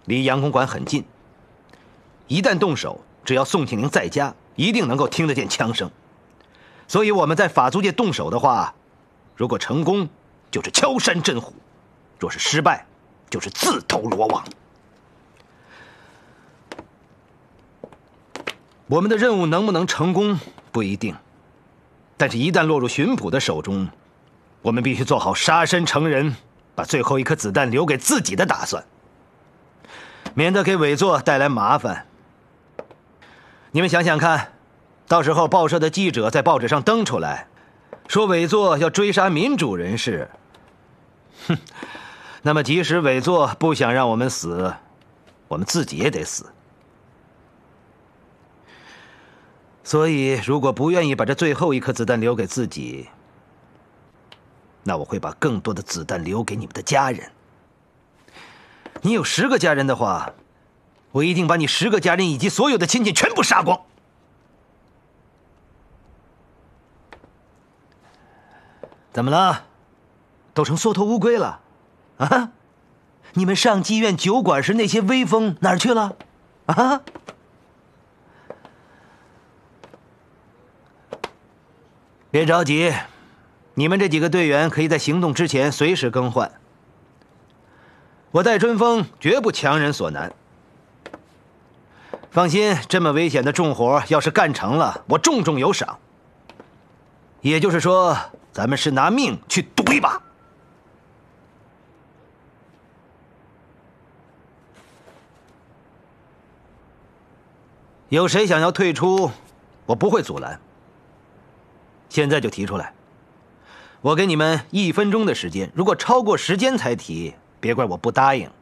离杨公馆很近，一旦动手，只要宋庆龄在家，一定能够听得见枪声。所以我们在法租界动手的话，如果成功，就是敲山震虎；若是失败，就是自投罗网。我们的任务能不能成功不一定，但是一旦落入巡捕的手中，我们必须做好杀身成仁，把最后一颗子弹留给自己的打算，免得给伪作带来麻烦。你们想想看，到时候报社的记者在报纸上登出来，说伪作要追杀民主人士，那么即使伪作不想让我们死，我们自己也得死。所以，如果不愿意把这最后一颗子弹留给自己，那我会把更多的子弹留给你们的家人。你有10个家人的话，我一定把你10个家人以及所有的亲戚全部杀光。怎么了？都成缩头乌龟了？啊？你们上妓院酒馆时那些威风哪儿去了？啊？别着急，你们这几个队员可以在行动之前随时更换。我戴春风绝不强人所难。放心，这么危险的重活要是干成了，我重重有赏。也就是说，咱们是拿命去赌一把。有谁想要退出，我不会阻拦。现在就提出来，我给你们1分钟的时间，如果超过时间才提，别怪我不答应。